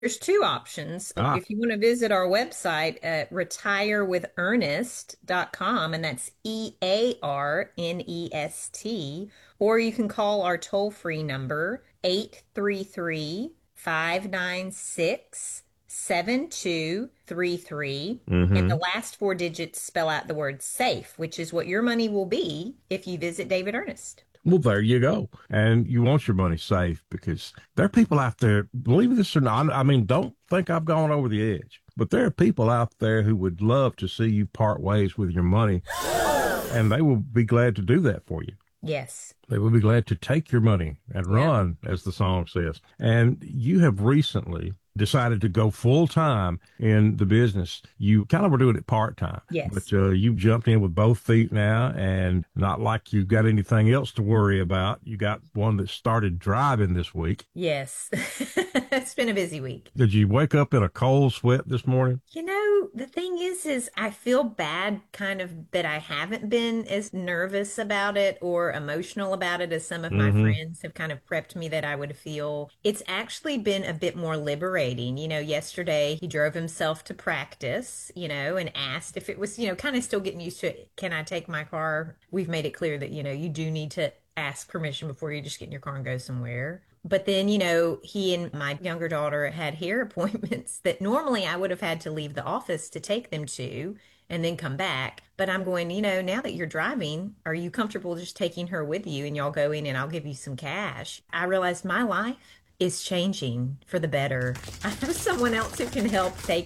There's two options. Ah, If you want to visit our website at retirewithernest.com, and that's EARNEST, or you can call our toll-free number, 833-596-7233. And the mm-hmm. last four digits spell out the word SAFE, which is what your money will be if you visit David Ernest. Well, there you go. And you want your money safe because there are people out there, believe this or not, I mean, don't think I've gone over the edge, but there are people out there who would love to see you part ways with your money, and they will be glad to do that for you. Yes. They will be glad to take your money and Yep. run, as the song says. And you have recently decided to go full time in the business. You kind of were doing it part time, Yes. but you've jumped in with both feet now, and not like you've got anything else to worry about. You got one that started driving this week. Yes. It's been a busy week. Did you wake up in a cold sweat this morning? The thing is I feel bad kind of that I haven't been as nervous about it or emotional about it as some of my Mm-hmm. friends have kind of prepped me that I would feel. It's actually been a bit more liberating. Yesterday he drove himself to practice, and asked if it was, kind of still getting used to it. Can I take my car? We've made it clear that, you do need to ask permission before you just get in your car and go somewhere. But then, he and my younger daughter had hair appointments that normally I would have had to leave the office to take them to and then come back. But I'm going, now that you're driving, are you comfortable just taking her with you and y'all go in and I'll give you some cash? I realized my life is changing for the better. I have someone else who can help take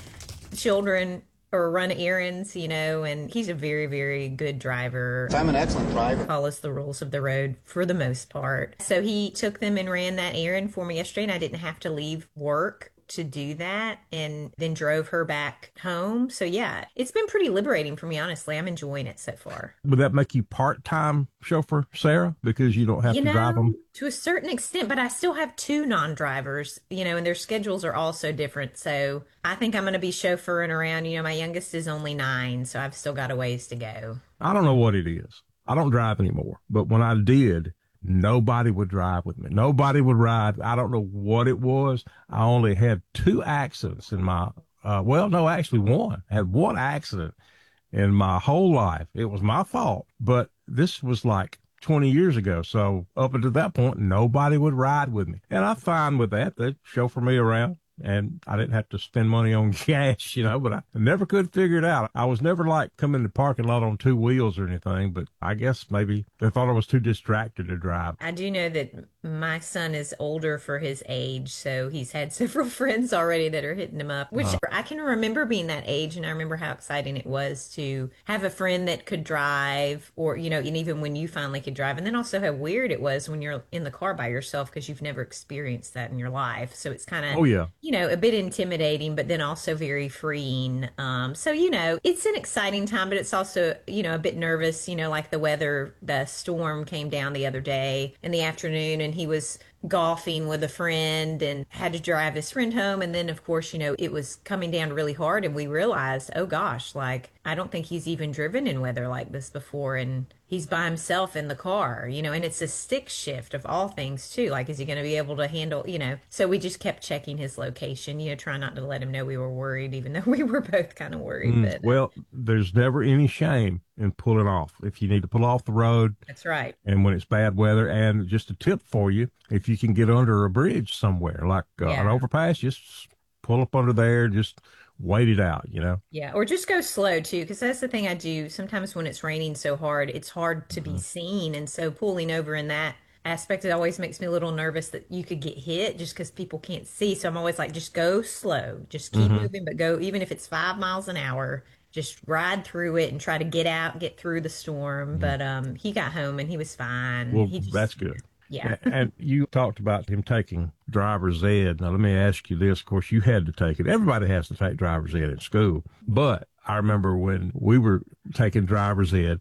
children or run errands, and he's a very, very good driver. I'm an excellent driver. Follows the rules of the road for the most part. So he took them and ran that errand for me yesterday, and I didn't have to leave work to do that, and then drove her back home. So yeah, it's been pretty liberating for me, honestly. I'm enjoying it so far. Would that make you part-time chauffeur, Sarah, because you don't have to drive them? To a certain extent, but I still have two non-drivers, and their schedules are also different. So I think I'm going to be chauffeuring around. My youngest is only 9, so I've still got a ways to go. I don't know what it is. I don't drive anymore, but when I did, nobody would drive with me. Nobody would ride. I don't know what it was. I only had two accidents in my, well, no, actually one. I had one accident in my whole life. It was my fault, but this was like 20 years ago. So up until that point, nobody would ride with me. And I'm fine with that. They'd chauffeur me around, and I didn't have to spend money on gas, but I never could figure it out. I was never like coming to the parking lot on two wheels or anything, but I guess maybe they thought I was too distracted to drive. I do know that my son is older for his age, so he's had several friends already that are hitting him up, which Uh, I can remember being that age, and I remember how exciting it was to have a friend that could drive, or, and even when you finally could drive, and then also how weird it was when you're in the car by yourself because you've never experienced that in your life. So it's kind of, oh yeah. a bit intimidating, but then also very freeing. So, it's an exciting time, but it's also, a bit nervous, like the storm came down the other day in the afternoon, and he was golfing with a friend and had to drive his friend home. And then, of course, it was coming down really hard. And we realized, oh gosh, like, I don't think he's even driven in weather like this before. And he's by himself in the car, and it's a stick shift of all things, too. Like, is he going to be able to handle, So we just kept checking his location, trying not to let him know we were worried, even though we were both kind of worried. But Well, there's never any shame in pulling off. If you need to pull off the road, that's right. and when it's bad weather, and just a tip for you, if you can get under a bridge somewhere, like an Yeah. overpass, just pull up under there, just wait it out. Yeah, or just go slow too, because that's the thing I do. Sometimes when it's raining so hard, it's hard to be Mhm. seen. And so pulling over in that aspect, it always makes me a little nervous that you could get hit just because people can't see. So I'm always like, just go slow, just keep Hmm. moving, but go, even if it's 5 miles an hour, just ride through it and try to get out, get through the storm. Hmm. But he got home and he was fine. Well, He that's just, good. yeah. And you talked about him taking driver's ed. Now, let me ask you this. Of course, you had to take it. Everybody has to take driver's ed at school. But I remember when we were taking driver's ed,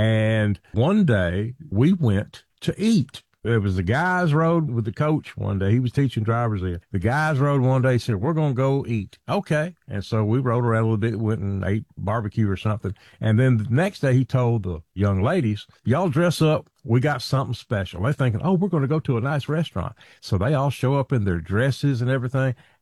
and one day we went to eat. It was the guys rode with the coach one day. He was teaching drivers ed. The guys rode one day, said, we're going to go eat. Okay. And so we rode around a little bit, went and ate barbecue or something. And then the next day he told the young ladies, y'all dress up. We got something special. They're thinking, oh, we're going to go to a nice restaurant. So they all show up in their dresses and everything.